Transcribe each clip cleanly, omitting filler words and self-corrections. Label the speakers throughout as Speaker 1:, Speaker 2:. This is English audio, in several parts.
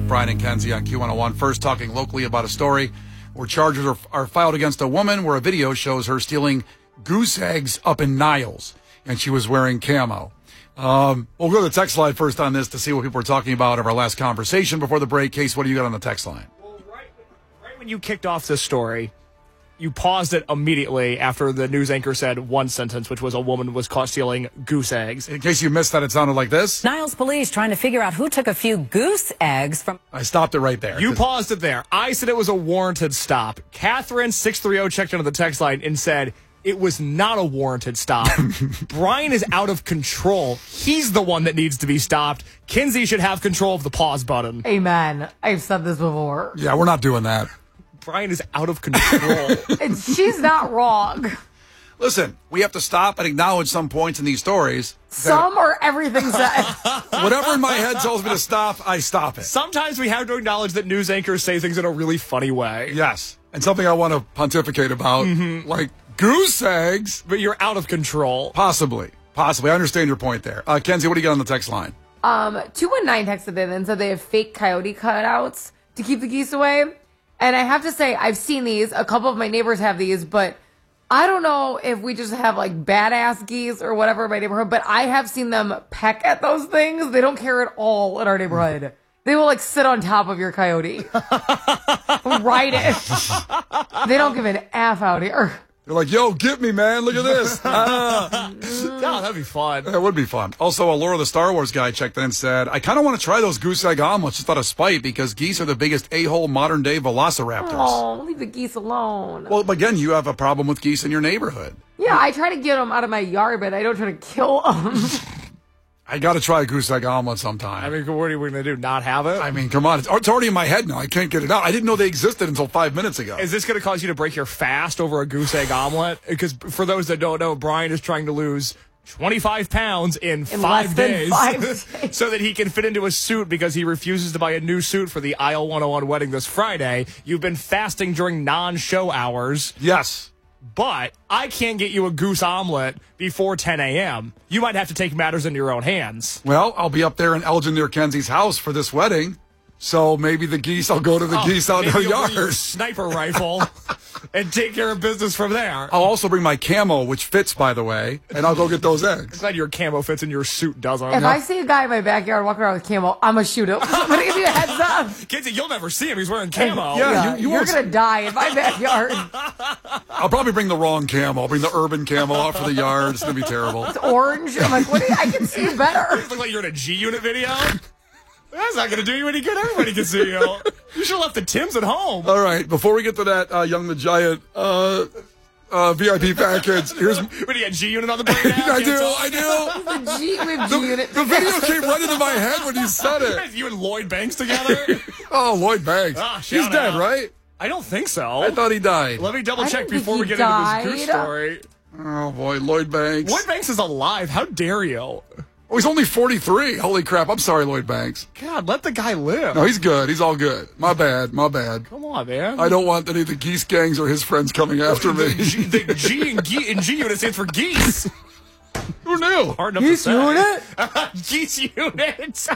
Speaker 1: Brian and Kenzie on Q101. First, talking locally about a story where charges are filed against a woman where a video shows her stealing goose eggs up in Niles, and she was wearing camo. We'll go to the text line first on this to see what people were talking about of our last conversation before the break. Case, what do you got on the text line?
Speaker 2: Well, right when you kicked off this story, you paused it immediately after the news anchor said one sentence, which was a woman was caught stealing goose eggs.
Speaker 1: In case you missed that, it sounded like this.
Speaker 3: Niles police trying to figure out who took a few goose eggs from...
Speaker 1: I stopped it right there.
Speaker 2: You paused it there. I said it was a warranted stop. Catherine 630 checked into the text line and said it was not a warranted stop. Brian is out of control. He's the one that needs to be stopped. Kinsey should have control of the pause button.
Speaker 4: Amen. I've said this before.
Speaker 1: Yeah, we're not doing that.
Speaker 2: Brian is out of control.
Speaker 4: She's not wrong.
Speaker 1: Listen, we have to stop and acknowledge some points in these stories.
Speaker 4: Some or everything said.
Speaker 1: Whatever in my head tells me to stop, I stop it.
Speaker 2: Sometimes we have to acknowledge that news anchors say things in a really funny way.
Speaker 1: Yes. And something I want to pontificate about, like goose eggs.
Speaker 2: But you're out of control.
Speaker 1: Possibly. I understand your point there. Kenzie, what do you got on the text line?
Speaker 4: 219 texted in and said they have fake coyote cutouts to keep the geese away. And I have to say, I've seen these. A couple of my neighbors have these, but I don't know if we just have like badass geese or whatever in my neighborhood, but I have seen them peck at those things. They don't care at all in our neighborhood. They will like sit on top of your coyote. Ride it. They don't give an F out here.
Speaker 1: They're like, yo, get me, man. Look at this.
Speaker 2: Oh, that'd be fun.
Speaker 1: That would be fun. Also, Laura, the Star Wars guy, checked in and said, I kind of want to try those goose egg omelets just out of spite because geese are the biggest a-hole modern-day velociraptors.
Speaker 4: Oh, leave the geese alone.
Speaker 1: Well, again, you have a problem with geese in your neighborhood.
Speaker 4: Yeah, I try to get them out of my yard, but I don't try to kill them.
Speaker 1: I got to try a goose egg omelet sometime.
Speaker 2: I mean, what are we going to do, not have it?
Speaker 1: I mean, come on. It's already in my head now. I can't get it out. I didn't know they existed until 5 minutes ago.
Speaker 2: Is this going to cause you to break your fast over a goose egg omelet? Because for those that don't know, Brian is trying to lose 25 pounds in 5 days,
Speaker 4: 5 days.
Speaker 2: So that he can fit into a suit because he refuses to buy a new suit for the Aisle 101 wedding this Friday. You've been fasting during non-show hours.
Speaker 1: Yes.
Speaker 2: But I can't get you a goose omelet before 10 a.m. You might have to take matters into your own hands.
Speaker 1: Well, I'll be up there in Elgin near Kenzie's house for this wedding. So maybe the geese, I'll go to the geese out in her yard.
Speaker 2: Your sniper rifle and take care of business from there.
Speaker 1: I'll also bring my camo, which fits, by the way, and I'll go get those eggs.
Speaker 2: I'm glad your camo fits and your suit doesn't.
Speaker 4: If I see a guy in my backyard walking around with camo, I'm going to shoot him. I'm going to give you a heads up.
Speaker 2: Kids, you'll never see him. He's wearing camo.
Speaker 1: Yeah,
Speaker 4: you're going to die in my backyard.
Speaker 1: I'll probably bring the wrong camo. I'll bring the urban camo out for the yard. It's going to be terrible.
Speaker 4: It's orange. I'm like, I can see you better.
Speaker 2: You look like you're in a G-Unit video. That's not going to do you any good. Everybody can see you. You should have left the Timbs at home.
Speaker 1: All right, before we get to that Young the Giant VIP package, here's...
Speaker 2: What, do you got G-Unit on the brain now?
Speaker 1: I do.
Speaker 4: We have G-Unit.
Speaker 1: The video came right into my head when you said it.
Speaker 2: You and Lloyd Banks together?
Speaker 1: Oh, Lloyd Banks. He's dead, right?
Speaker 2: I don't think so.
Speaker 1: I thought he died.
Speaker 2: Let me double check
Speaker 4: think
Speaker 2: before
Speaker 4: he
Speaker 2: we get
Speaker 4: died.
Speaker 2: into this goose story.
Speaker 1: Oh, boy, Lloyd Banks.
Speaker 2: Lloyd Banks is alive. How dare you?
Speaker 1: Oh, he's only 43. Holy crap. I'm sorry, Lloyd Banks.
Speaker 2: God, let the guy live.
Speaker 1: No, he's good. He's all good. My bad.
Speaker 2: Come on, man.
Speaker 1: I don't want any of the geese gangs or his friends coming after me.
Speaker 2: The G in G-Unit stands for geese.
Speaker 1: Who knew?
Speaker 2: Hard enough
Speaker 4: Geese
Speaker 2: to say.
Speaker 4: Unit?
Speaker 2: Geese Unit.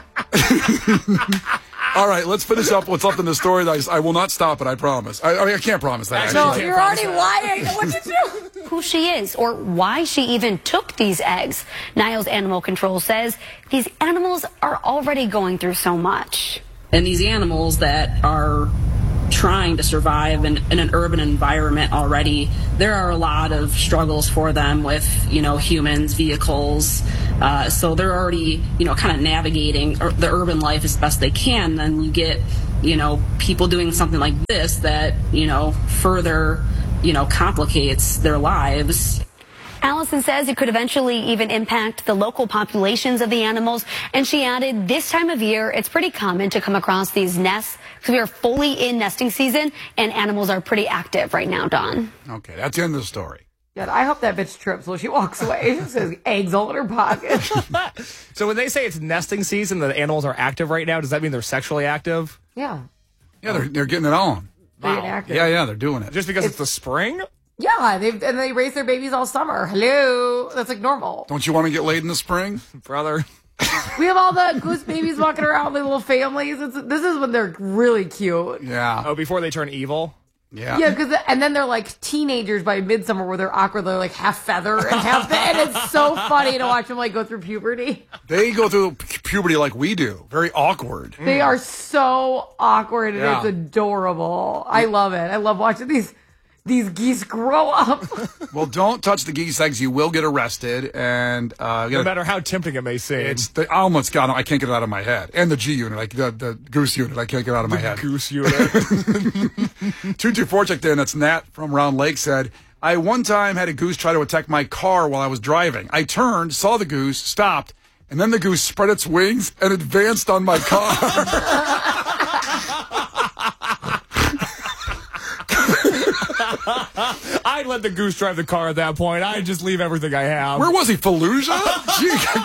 Speaker 1: All right, let's finish up what's left in the story. I will not stop it, I promise. I mean, I can't promise that.
Speaker 4: No,
Speaker 1: actually.
Speaker 4: you're already lying. What'd you do?
Speaker 5: Who she is or why she even took these eggs. Niles Animal Control says these animals are already going through so much.
Speaker 6: And these animals that are trying to survive in an urban environment already, there are a lot of struggles for them with, humans, vehicles. So they're already, kind of navigating the urban life as best they can. Then you get, people doing something like this that, further, complicates their lives.
Speaker 5: Allison says it could eventually even impact the local populations of the animals. And she added, this time of year, it's pretty common to come across these nests because we are fully in nesting season and animals are pretty active right now, Dawn.
Speaker 1: Okay, that's the end of the story.
Speaker 4: God, I hope that bitch trips while she walks away. She says eggs all in her pocket.
Speaker 2: So when they say it's nesting season, the animals are active right now, does that mean they're sexually active?
Speaker 4: Yeah.
Speaker 1: Yeah, they're getting it on.
Speaker 4: They're inactive.
Speaker 1: Yeah, they're doing it.
Speaker 2: Just because it's the spring?
Speaker 4: Yeah, they raise their babies all summer. Hello. That's like normal.
Speaker 1: Don't you want to get laid in the spring?
Speaker 2: Brother.
Speaker 4: We have all the goose babies walking around with little families. This is when they're really cute.
Speaker 1: Yeah.
Speaker 2: Oh, before they turn evil?
Speaker 1: Yeah.
Speaker 4: Yeah, and then they're like teenagers by midsummer where they're awkward. They're like half feather and half and it's so funny to watch them like go through puberty.
Speaker 1: They go through puberty like we do. Very awkward.
Speaker 4: They are so awkward and it's adorable. I love it. I love watching these geese grow up.
Speaker 1: Well, don't touch the geese eggs. You will get arrested. And
Speaker 2: no matter how tempting it may seem.
Speaker 1: it's the almost got. I can't get it out of my head. And the G unit, like the goose unit, I can't get it out of my head.
Speaker 2: Goose unit.
Speaker 1: 224 checked in. That's Nat from Round Lake said, I one time had a goose try to attack my car while I was driving. I turned, saw the goose, stopped, and then the goose spread its wings and advanced on my car.
Speaker 2: I'd let the goose drive the car at that point. I'd just leave everything I have.
Speaker 1: Where was he? Fallujah? Gee,